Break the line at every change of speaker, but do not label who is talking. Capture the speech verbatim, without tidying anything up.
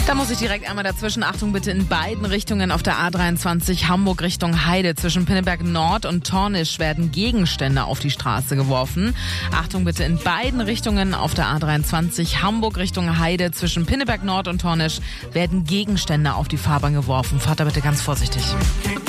Da muss ich direkt einmal dazwischen. Achtung bitte in beiden Richtungen auf der A dreiundzwanzig Hamburg Richtung Heide. Zwischen Pinneberg Nord und Tornisch werden Gegenstände auf die Straße geworfen. Achtung bitte in beiden Richtungen auf der A dreiundzwanzig Hamburg Richtung Heide. Zwischen Pinneberg Nord und Tornisch werden Gegenstände auf die Fahrbahn geworfen. Fahrt da bitte ganz vorsichtig.